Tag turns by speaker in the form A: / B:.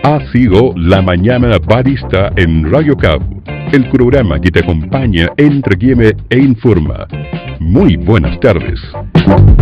A: Ha sido La Mañana Barista en Radio Cap, el programa que te acompaña, entretiene e informa. Muy buenas tardes.